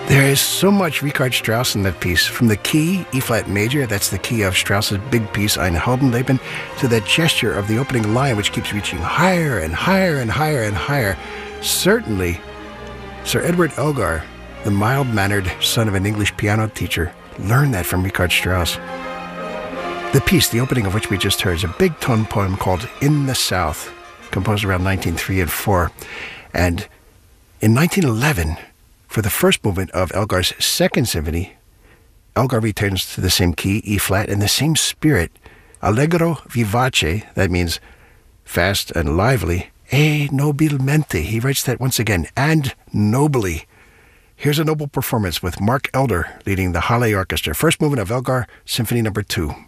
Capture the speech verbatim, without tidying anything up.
There is so much Richard Strauss in that piece, from the key, E-flat major, that's the key of Strauss's big piece, Ein Heldenleben, to that gesture of the opening line, which keeps reaching higher and higher and higher and higher. Certainly, Sir Edward Elgar, the mild-mannered son of an English piano teacher, learned that from Richard Strauss. The piece, the opening of which we just heard, is a big tone poem called In the South, composed around nineteen oh three and four. And in nineteen eleven, for the first movement of Elgar's Second Symphony, Elgar returns to the same key, E-flat, and the same spirit, allegro vivace, that means fast and lively, e nobilmente. He writes that once again, and nobly. Here's a noble performance with Mark Elder leading the Halle Orchestra. First movement of Elgar, Symphony Number Two.